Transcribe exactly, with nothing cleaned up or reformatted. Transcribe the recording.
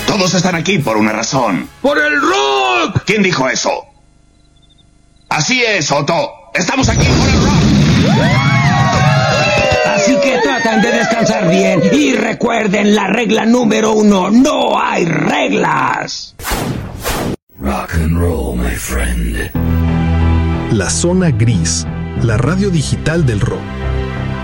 Todos están aquí por una razón. ¡Por el rock! ¿Quién dijo eso? Así es, Otto. Estamos aquí por el rock. Así que tratan de descansar bien y recuerden la regla número uno. No hay reglas. Rock and roll, my friend. La Zona Gris, la radio digital del rock.